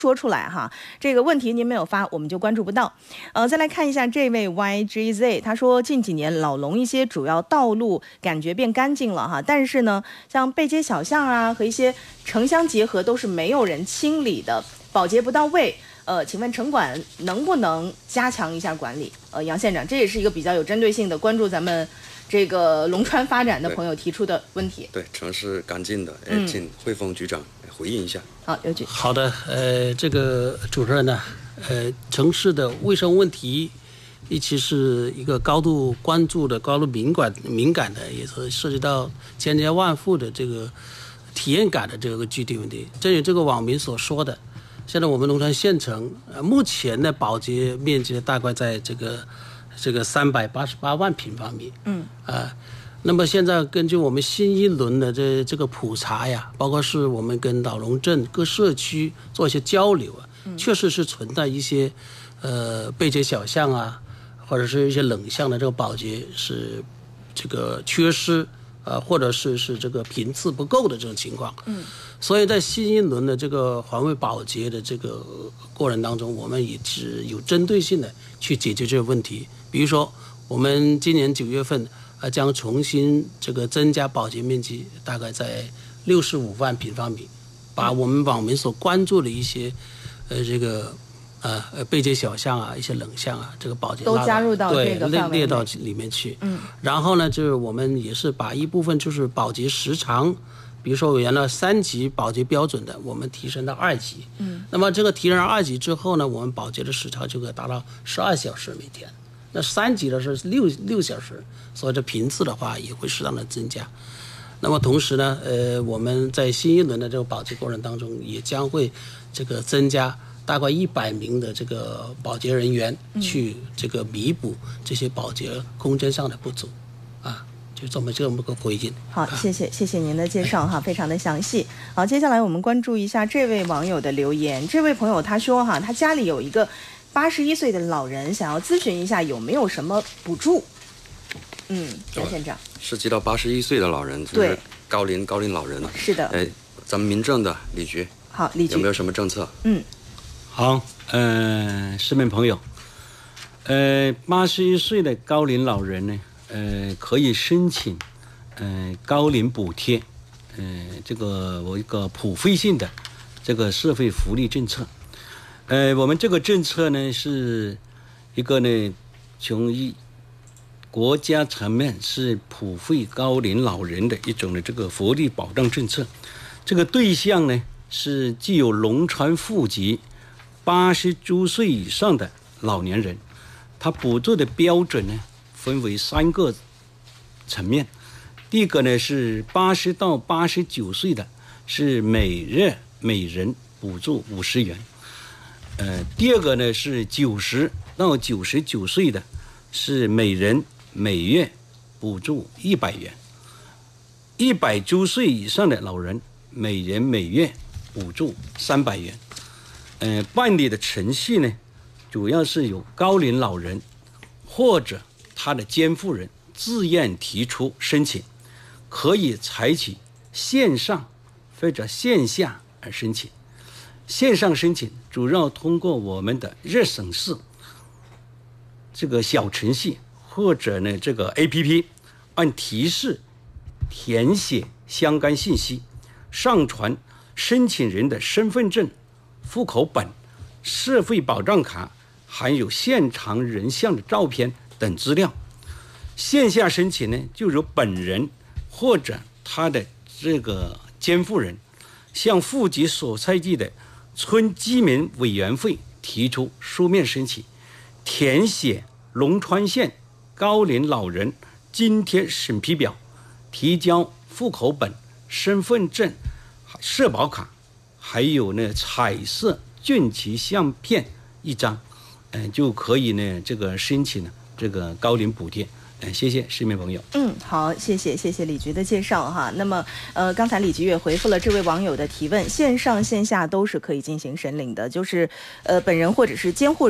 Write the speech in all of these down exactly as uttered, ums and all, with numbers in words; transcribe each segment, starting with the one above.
说出来哈，这个问题您没有发，我们就关注不到。呃，再来看一下这位 Y G Z， 他说近几年老龙一些主要道路感觉变干净了哈，但是呢，像背街小巷啊和一些城乡结合都是没有人清理的，保洁不到位。呃，请问城管能不能加强一下管理？呃，杨县长，这也是一个比较有针对性的关注咱们这个龙川发展的朋友提出的问题。 对，对城市干净的，嗯，请汇丰局长回应一下。 好，有请。 好的，呃，这个主持人呢，呃，城市的卫生问题，一其是一个高度关注的、高度敏感、敏感的，也是涉及到千家万户的这个体验感的这个具体问题。正如这个网民所说的，现在我们龙川县城，呃，目前的保洁面积大概在这个这个三百八十八万平方米，嗯，啊、呃。那么现在根据我们新一轮的这这个普查呀，包括是我们跟老龙镇各社区做一些交流啊，嗯、确实是存在一些呃背街小巷啊，或者是一些冷巷的这个保洁是这个缺失啊、呃，或者是是这个频次不够的这种情况。嗯，所以在新一轮的这个环卫保洁的这个过程当中，我们也是有针对性的去解决这个问题。比如说，我们今年九月份。呃，将重新这个增加保洁面积，大概在六十五万平方米，把我们网民所关注的一些，呃，这个呃呃背街小巷啊，一些冷巷啊，这个保洁都加入到这个列列到里面去。嗯，然后呢，就是我们也是把一部分就是保洁时长，比如说原来三级保洁标准的，我们提升到二级。嗯，那么这个提升到二级之后呢，我们保洁的时长就可以达到十二小时每天。那三级的是六六小时，所以这频次的话也会适当的增加。那么同时呢，呃，我们在新一轮的这个保洁过程当中，也将会这个增加大概一百名的这个保洁人员，去这个弥补这些保洁空间上的不足，啊，就这么这么个回应。 好，谢谢谢谢您的介绍哈，非常的详细。好，接下来我们关注一下这位网友的留言。这位朋友他说哈，他家里有一个八十一岁的老人，想要咨询一下有没有什么补助。嗯，杨县长， 涉及到八十一岁的老人，就是高龄高龄老人了。 是的， 哎，咱们民政的李局， 好，李局有没有什么政策？ 嗯， 好，呃，市民朋友，呃，八十一岁的高龄老人呢，呃，可以申请，呃，高龄补贴，呃，这个我一个普惠性的这个社会福利政策。呃，我们这个政策呢，是一个呢，从一国家层面是普惠高龄老人的一种的这个福利保障政策。这个对象呢，是具有龙川户籍八十周岁以上的老年人。它补助的标准呢，分为三个层面。第一个呢，是八十到八十九岁的，是每月每人补助五十元。呃，第二个呢是九十到九十九岁的，是每人每月补助一百元；一百周岁以上的老人，每人每月补助三百元。呃，办理的程序呢，主要是由高龄老人或者他的监护人自愿提出申请，可以采取线上或者线下而申请。线上申请主要通过我们的热省市这个小程序或者呢这个 A P P， 按提示填写相关信息，上传申请人的身份证、户口本、社会保障卡，含有现场人像的照片等资料。线下申请呢，就由本人或者他的这个监护人向户籍所在地的村居民委员会提出书面申请，填写龙川县高龄老人津贴审批表，提交户口本、身份证、社保卡，还有呢彩色竣齐相片一张，嗯、呃，就可以呢这个申请呢这个高龄补贴。嗯，谢谢市民朋友。 嗯，好，谢谢谢谢李局的介绍哈。那么，呃，刚才李局也回复了这位网友的提问，线上线下都是可以进行申领的，就是呃本人或者是监护人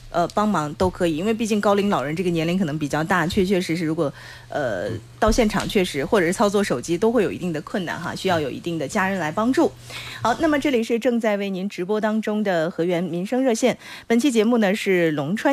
呃，帮忙都可以，因为毕竟高龄老人这个年龄可能比较大，确确实实，如果呃到现场确实或者是操作手机都会有一定的困难哈，需要有一定的家人来帮助。好，那么这里是正在为您直播当中的河源民生热线，本期节目呢是龙川